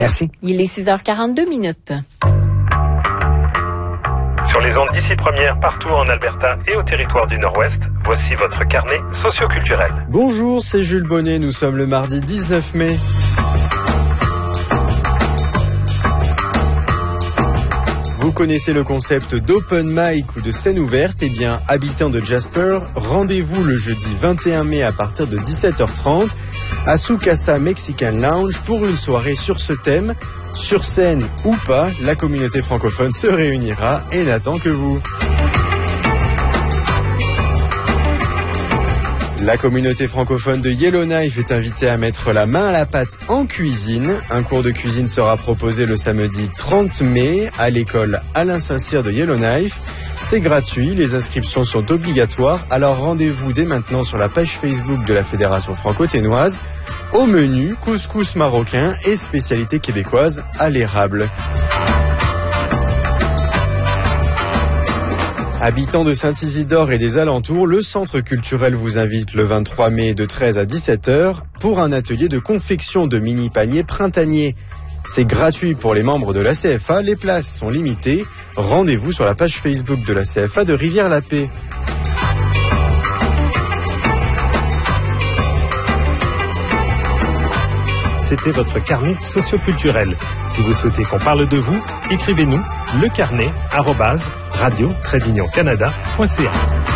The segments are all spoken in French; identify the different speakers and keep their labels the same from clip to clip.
Speaker 1: Merci.
Speaker 2: Il est 6h42 minutes.
Speaker 3: Sur les ondes d'ici première, partout en Alberta et au territoire du Nord-Ouest, voici votre carnet socio-culturel.
Speaker 4: Bonjour, c'est Jules Bonnet, nous sommes le mardi 19 mai. Vous connaissez le concept d'open mic ou de scène ouverte? Eh bien, habitants de Jasper, rendez-vous le jeudi 21 mai à partir de 17h30 à Sukasa Mexican Lounge pour une soirée sur ce thème. Sur scène ou pas, la communauté francophone se réunira et n'attend que vous. La communauté francophone de Yellowknife est invitée à mettre la main à la pâte en cuisine. Un cours de cuisine sera proposé le samedi 30 mai à l'école Alain Saint-Cyr de Yellowknife. C'est gratuit, les inscriptions sont obligatoires, alors rendez-vous dès maintenant sur la page Facebook de la Fédération franco-ténoise. Au menu, couscous marocain et spécialité québécoise à l'érable. Habitants de Saint-Isidore et des alentours, le centre culturel vous invite le 23 mai de 13 à 17h pour un atelier de confection de mini-paniers printaniers. C'est gratuit pour les membres de la CFA, les places sont limitées. Rendez-vous sur la page Facebook de la CFA de Rivière-la-Paix.
Speaker 3: C'était votre carnet socio-culturel. Si vous souhaitez qu'on parle de vous, écrivez-nous lecarnet@radio-canada.ca.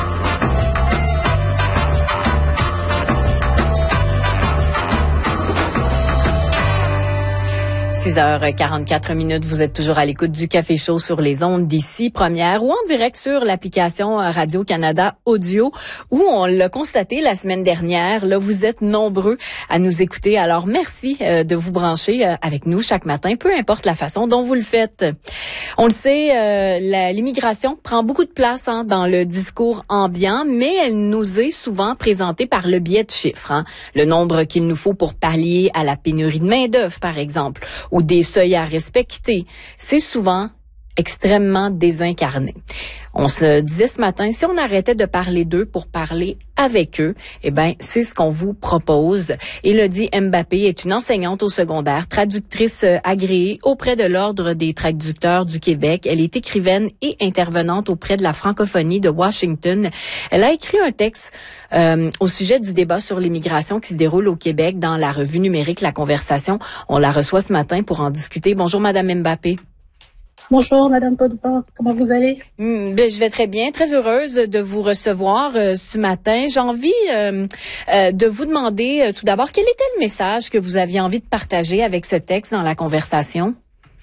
Speaker 2: 6h44 minutes, vous êtes toujours à l'écoute du Café Chaud sur les ondes d'ici première ou en direct sur l'application Radio-Canada Audio où on l'a constaté la semaine dernière. Là, vous êtes nombreux à nous écouter. Alors, merci de vous brancher avec nous chaque matin, peu importe la façon dont vous le faites. On le sait, l'immigration prend beaucoup de place dans le discours ambiant, mais elle nous est souvent présentée par le biais de chiffres. Le nombre qu'il nous faut pour pallier à la pénurie de main-d'œuvre, par exemple, ou des seuils à respecter. C'est souvent extrêmement désincarné. On se disait ce matin, si on arrêtait de parler d'eux pour parler avec eux, eh ben, c'est ce qu'on vous propose. Élodie Mbappé est une enseignante au secondaire, traductrice agréée auprès de l'Ordre des traducteurs du Québec. Elle est écrivaine et intervenante auprès de la francophonie de Washington. Elle a écrit un texte au sujet du débat sur l'immigration qui se déroule au Québec dans la revue numérique La Conversation. On la reçoit ce matin pour en discuter. Bonjour, Madame Mbappé.
Speaker 5: Bonjour, Madame Podbar. Comment vous allez?
Speaker 2: Je vais très bien, très heureuse de vous recevoir ce matin. J'ai envie de vous demander tout d'abord quel était le message que vous aviez envie de partager avec ce texte dans la conversation?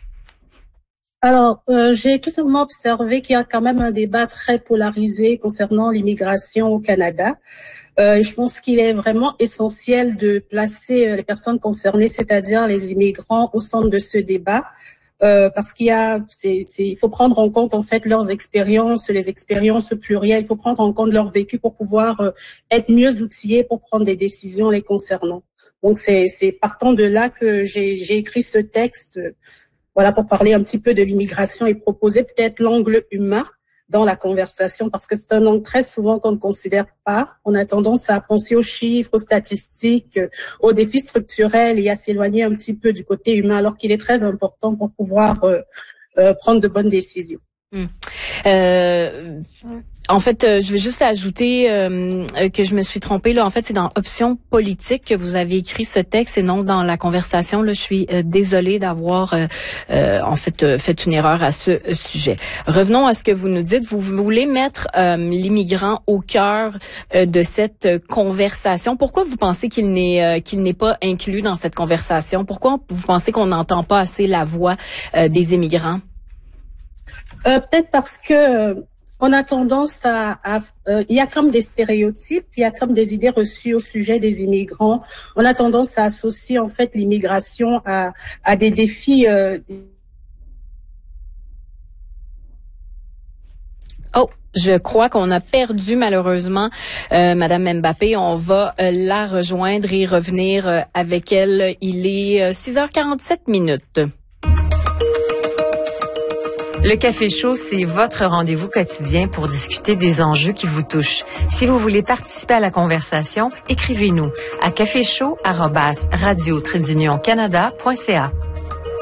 Speaker 5: Alors, j'ai tout simplement observé qu'il y a quand même un débat très polarisé concernant l'immigration au Canada. Je pense qu'il est vraiment essentiel de placer les personnes concernées, c'est-à-dire les immigrants, au centre de ce débat. Parce il faut prendre en compte en fait leurs expériences, les expériences plurielles. Il faut prendre en compte leur vécu pour pouvoir être mieux outillés pour prendre des décisions les concernant. Donc c'est partant de là que j'ai écrit ce texte, voilà, pour parler un petit peu de l'immigration et proposer peut-être l'angle humain dans la conversation, parce que c'est un angle très souvent qu'on ne considère pas. On a tendance à penser aux chiffres, aux statistiques, aux défis structurels et à s'éloigner un petit peu du côté humain, alors qu'il est très important pour pouvoir prendre de bonnes décisions.
Speaker 2: En fait, je vais juste ajouter que je me suis trompée. Là, en fait, c'est dans Options politiques que vous avez écrit ce texte et non dans la conversation. Là, je suis désolée d'avoir fait une erreur à ce sujet. Revenons à ce que vous nous dites. Vous voulez mettre l'immigrant au cœur de cette conversation. Pourquoi vous pensez qu'il n'est pas inclus dans cette conversation? Pourquoi vous pensez qu'on n'entend pas assez la voix des immigrants?
Speaker 5: Peut-être parce que on a tendance il y a comme des stéréotypes, il y a comme des idées reçues au sujet des immigrants. On a tendance à associer en fait l'immigration à des défis.
Speaker 2: Je crois qu'on a perdu malheureusement Madame Mbappé. On va la rejoindre et revenir avec elle. Il est 6h47 minutes.
Speaker 6: Le Café Chaud, c'est votre rendez-vous quotidien pour discuter des enjeux qui vous touchent. Si vous voulez participer à la conversation, écrivez-nous à caféchaud@radio-canada.ca.